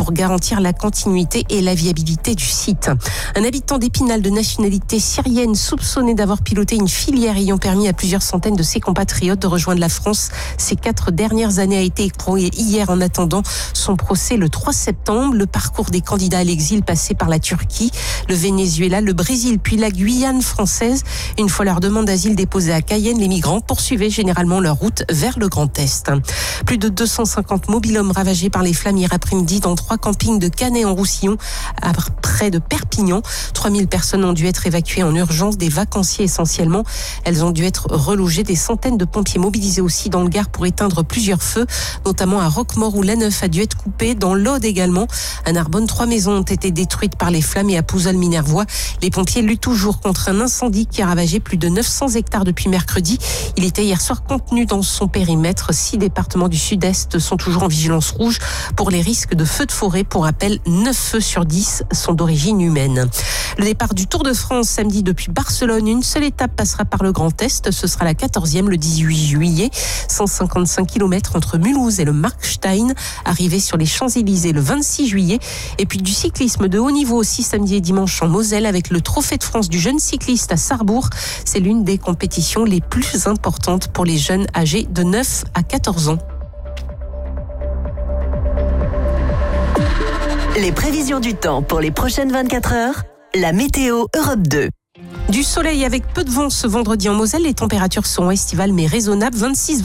pour garantir la continuité et la viabilité du site. Un habitant d'Épinal de nationalité syrienne soupçonné d'avoir piloté une filière ayant permis à plusieurs centaines de ses compatriotes de rejoindre la France ces 4 dernières années a été écroué hier en attendant son procès le 3 septembre. Le parcours des candidats à l'exil passé par la Turquie, le Venezuela, le Brésil puis la Guyane française. Une fois leur demande d'asile déposée à Cayenne, les migrants poursuivaient généralement leur route vers le Grand Est. Plus de 250 mobil-hommes ravagés par les flammes hier après-midi dans 3 campings de Canet-en-Roussillon, près de Perpignan. 3000 personnes ont dû être évacuées en urgence, des vacanciers essentiellement. Elles ont dû être relogées. Des centaines de pompiers mobilisés aussi dans le Gard pour éteindre plusieurs feux, notamment à Roquemort où l'A9 a dû être coupée, dans l'Aude également. À Narbonne, 3 maisons ont été détruites par les flammes et à Pouzols-Minervois, les pompiers luttent toujours contre un incendie qui a ravagé plus de 900 hectares depuis mercredi. Il était hier soir contenu dans son périmètre. 6 départements du sud-est sont toujours en vigilance rouge pour les risques de feux de forêt. Pour rappel, 9 feux sur 10 sont d'origine humaine. Le départ du Tour de France samedi depuis Barcelone. Une seule étape passera par le Grand Est. Ce sera la 14e le 18 juillet. 155 km entre Mulhouse et le Markstein. Arrivée sur les Champs-Élysées le 26 juillet. Et puis du cyclisme de haut niveau aussi samedi et dimanche en Moselle avec le Trophée de France du jeune cycliste à Sarrebourg. C'est l'une des compétitions les plus importantes pour les jeunes âgés de 9 à 14 ans. Les prévisions du temps pour les prochaines 24 heures, la météo Europe 2. Du soleil avec peu de vent ce vendredi en Moselle. Les températures sont estivales mais raisonnables. 26